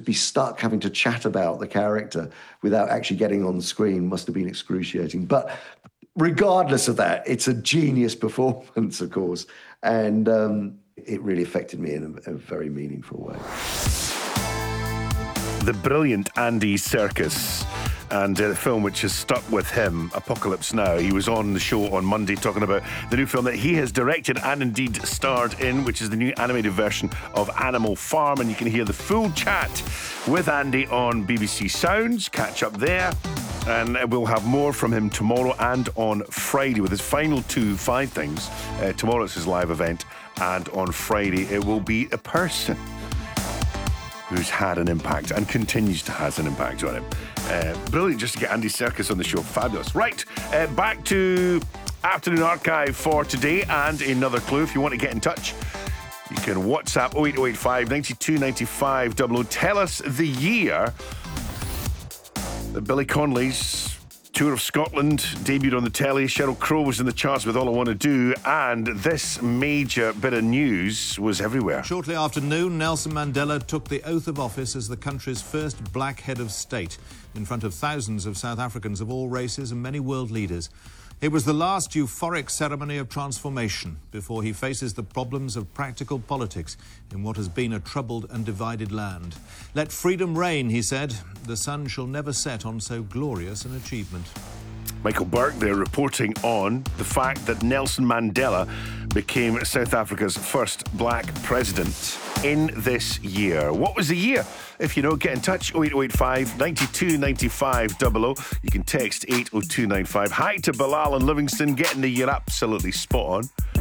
be stuck having to chat about the character without actually getting on the screen must have been excruciating. But regardless of that, it's a genius performance, of course, and it really affected me in a very meaningful way. The brilliant Andy Serkis, and the film which has stuck with him, Apocalypse Now. He was on the show on Monday talking about the new film that he has directed and indeed starred in, which is the new animated version of Animal Farm, and you can hear the full chat with Andy on BBC Sounds. Catch up there, and we'll have more from him tomorrow and on Friday with his final 5 things. Tomorrow it's his live event, and on Friday it will be a person who's had an impact and continues to have an impact on him. Brilliant just to get Andy Serkis on the show. Fabulous. Right, back to Afternoon Archive for today, and another clue. If you want to get in touch, you can WhatsApp 08085 92 95 00. Tell us the year that Billy Connolly's Tour of Scotland debuted on the telly. Sheryl Crow was in the charts with All I Want to Do, and this major bit of news was everywhere. Shortly after noon, Nelson Mandela took the oath of office as the country's first black head of state in front of thousands of South Africans of all races and many world leaders. It was the last euphoric ceremony of transformation before he faces the problems of practical politics in what has been a troubled and divided land. Let freedom reign, he said. The sun shall never set on so glorious an achievement. Michael Burke there reporting on the fact that Nelson Mandela became South Africa's first black president in this year. What was the year? If you know, get in touch, 08085 92 95 00. You can text 80295. Hi to Bilal and Livingston, getting the year absolutely spot on.